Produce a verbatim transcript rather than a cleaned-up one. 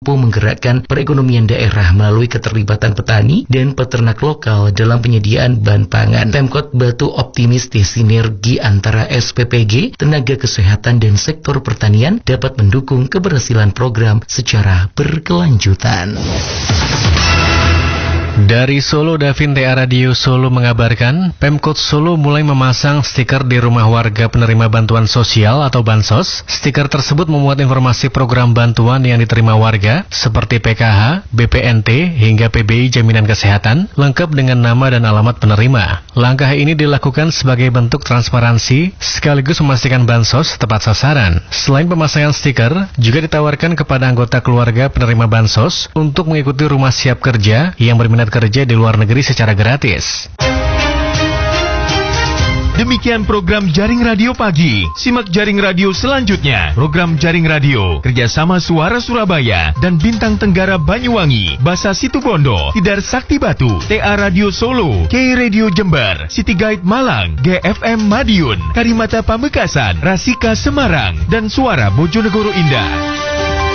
menggerakkan perekonomian daerah melalui keterlibatan petani dan peternak lokal dalam penyediaan bahan pangan. Pemkot Batu optimistis sinergi antara S P P G, tenaga kesehatan dan sektor pertanian dapat mendukung keberhasilan program secara berkelanjutan. Dari Solo, Davin T A Radio Solo mengabarkan, Pemkot Solo mulai memasang stiker di rumah warga penerima bantuan sosial atau Bansos. Stiker tersebut memuat informasi program bantuan yang diterima warga, seperti P K H, B P N T, hingga P B I Jaminan Kesehatan, lengkap dengan nama dan alamat penerima. Langkah ini dilakukan sebagai bentuk transparansi, sekaligus memastikan Bansos tepat sasaran. Selain pemasangan stiker, juga ditawarkan kepada anggota keluarga penerima Bansos untuk mengikuti rumah siap kerja yang berminat kerja di luar negeri secara gratis. Demikian program Jaring Radio Pagi. Simak Jaring Radio selanjutnya. Program Jaring Radio kerjasama Suara Surabaya dan Bintang Tenggara Banyuwangi, Basa Situbondo, Tidar Sakti Batu, T A Radio Solo, K Radio Jember, City Guide Malang, G F M Madiun, Karimata Pamekasan, Rasika Semarang, dan Suara Bojonegoro Indah.